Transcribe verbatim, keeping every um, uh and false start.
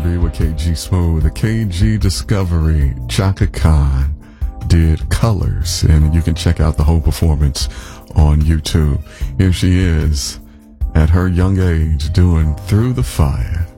B with K G Smooth. The K G Discovery, Chaka Khan did Colors, and you can check out the whole performance on YouTube. Here she is at her young age doing Through the Fire.